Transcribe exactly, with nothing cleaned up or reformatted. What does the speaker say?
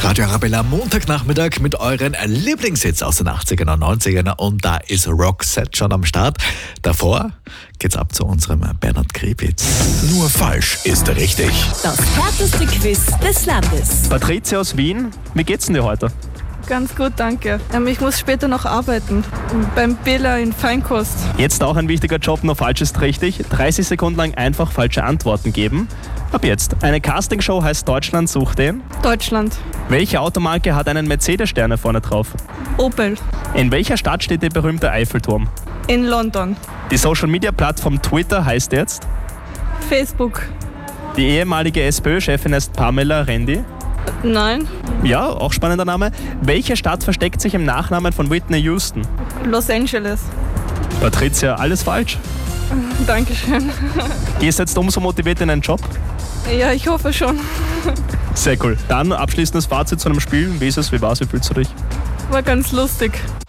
Radio Arabella Montagnachmittag mit euren Lieblingshits aus den achtzigern und neunzigern und da ist Roxette schon am Start. Davor geht's ab zu unserem Bernhard Krepitz. Nur falsch ist richtig. Das härteste Quiz des Landes. Patricia aus Wien, wie geht's denn dir heute? Ganz gut, danke. Ähm, ich muss später noch arbeiten. Beim Billa in Feinkost. Jetzt auch ein wichtiger Job, nur falsch ist richtig. dreißig Sekunden lang einfach falsche Antworten geben. Ab jetzt. Eine Castingshow heißt Deutschland sucht den. Deutschland. Welche Automarke hat einen Mercedes-Sterne vorne drauf? Opel. In welcher Stadt steht der berühmte Eiffelturm? In London. Die Social-Media-Plattform Twitter heißt jetzt? Facebook. Die ehemalige SPÖ-Chefin ist Pamela Rendi. Nein. Ja, auch spannender Name. Welche Stadt versteckt sich im Nachnamen von Whitney Houston? Los Angeles. Patricia, alles falsch. Dankeschön. Gehst jetzt umso motiviert in den Job? Ja, ich hoffe schon. Sehr cool. Dann abschließendes Fazit zu einem Spiel. Wie ist es? Wie war es? Wie fühlst du dich? War ganz lustig.